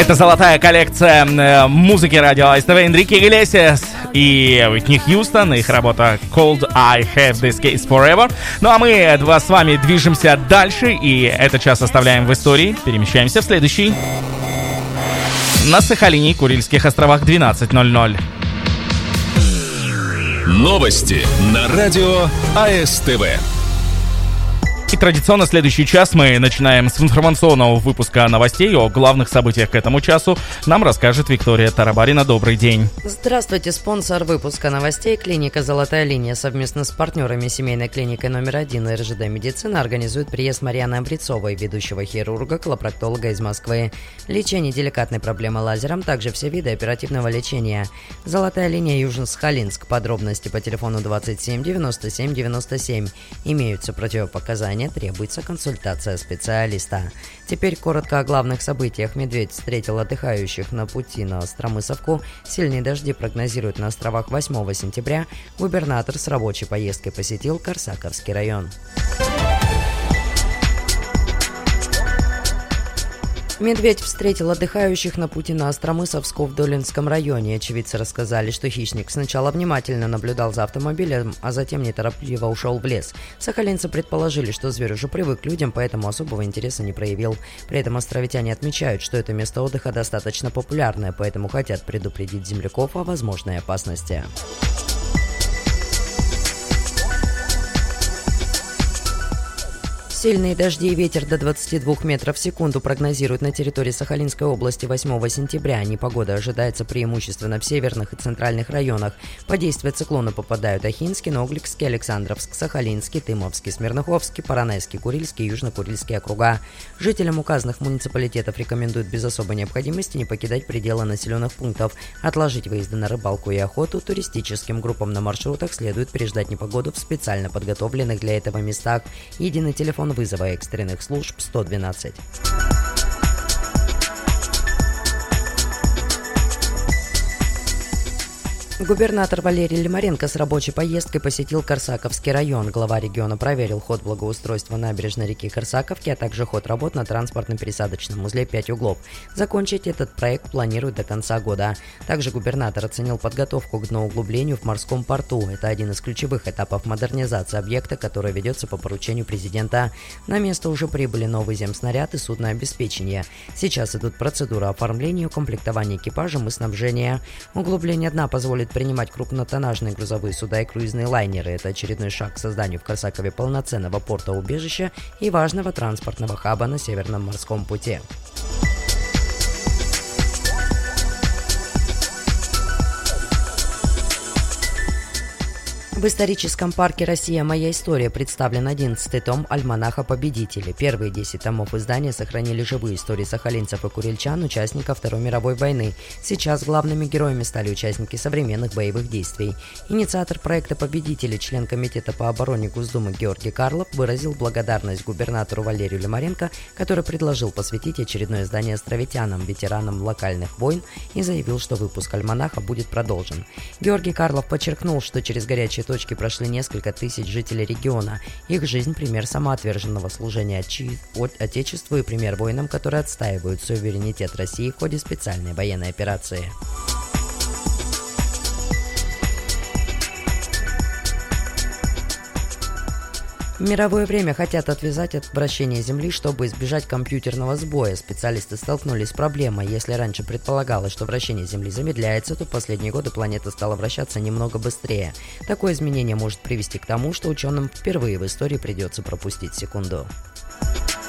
Это золотая коллекция музыки радио СТВ. Энрике Иглесиас и Уитни Хьюстон. Их работа Cold I Have This Case Forever. Ну а мы с вами движемся дальше. И этот час оставляем в истории. Перемещаемся в следующий. На Сахалине и Курильских островах 12:00. Новости на радио АСТВ. И традиционно следующий час мы начинаем с информационного выпуска новостей. О главных событиях к этому часу нам расскажет Виктория Тарабарина. Добрый день. Здравствуйте. Спонсор выпуска новостей — клиника «Золотая линия». Совместно с партнерами семейной клиникой номер 1 РЖД «Медицина» организует приезд Марьяны Амбрецовой, ведущего хирурга, колопроктолога из Москвы. Лечение деликатной проблемы лазером, также все виды оперативного лечения. «Золотая линия» Южно-Сахалинск. Подробности по телефону 27 97 97. Имеются противопоказания. Требуется консультация специалиста. Теперь коротко о главных событиях. Медведь встретил отдыхающих на пути на Остромысовку. Сильные дожди прогнозируют на островах 8 сентября. Губернатор с рабочей поездкой посетил Корсаковский район. Медведь встретил отдыхающих на пути на Остромысовску в Долинском районе. Очевидцы рассказали, что хищник сначала внимательно наблюдал за автомобилем, а затем неторопливо ушел в лес. Сахалинцы предположили, что зверь уже привык к людям, поэтому особого интереса не проявил. При этом островитяне отмечают, что это место отдыха достаточно популярное, поэтому хотят предупредить земляков о возможной опасности. Сильные дожди и ветер до 22 метров в секунду прогнозируют на территории Сахалинской области 8 сентября. Непогода ожидается преимущественно в северных и центральных районах. Под действие циклона попадают Ахинский, Ногликский, Александровск, Сахалинский, Тымовский, Смирноховский, Поронайский, Курильский и Южно-Курильский округа. Жителям указанных муниципалитетов рекомендуют без особой необходимости не покидать пределы населенных пунктов, отложить выезды на рыбалку и охоту. Туристическим группам на маршрутах следует переждать непогоду в специально подготовленных для этого местах. Единый телефон вызова экстренных служб 112. Губернатор Валерий Лимаренко с рабочей поездкой посетил Корсаковский район. Глава региона проверил ход благоустройства набережной реки Корсаковки, а также ход работ на транспортно-пересадочном узле 5 углов. Закончить этот проект планируют до конца года. Также губернатор оценил подготовку к дноуглублению в морском порту. Это один из ключевых этапов модернизации объекта, который ведется по поручению президента. На место уже прибыли новый земснаряд и суднообеспечение. Сейчас идут процедуры оформления, укомплектования экипажем и снабжения. Углубление дна позволит принимать крупнотоннажные грузовые суда и круизные лайнеры. Это очередной шаг к созданию в Корсакове полноценного порта-убежища и важного транспортного хаба на Северном морском пути. В историческом парке «Россия. Моя история» представлен 11-й том альманаха «Победители». Первые 10 томов издания сохранили живые истории сахалинцев и курильчан, участников Второй мировой войны. Сейчас главными героями стали участники современных боевых действий. Инициатор проекта «Победители», член комитета по обороне Госдумы Георгий Карлов, выразил благодарность губернатору Валерию Лимаренко, который предложил посвятить очередное издание островитянам, ветеранам локальных войн, и заявил, что выпуск альманаха будет продолжен. Георгий Карлов подчеркнул, что через горячие точки прошли несколько тысяч жителей региона. Их жизнь — пример самоотверженного служения Отечеству и пример воинам, которые отстаивают суверенитет России в ходе специальной военной операции. В мировое время хотят отвязать от вращения Земли, чтобы избежать компьютерного сбоя. Специалисты столкнулись с проблемой. Если раньше предполагалось, что вращение Земли замедляется, то в последние годы планета стала вращаться немного быстрее. Такое изменение может привести к тому, что ученым впервые в истории придется пропустить секунду.